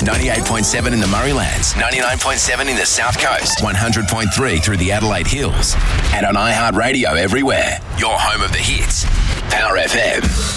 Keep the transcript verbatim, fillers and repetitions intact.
ninety-eight point seven in the Murraylands, ninety-nine point seven in the South Coast, one hundred point three through the Adelaide Hills, and on iHeartRadio everywhere. Your home of the hits. Power F M.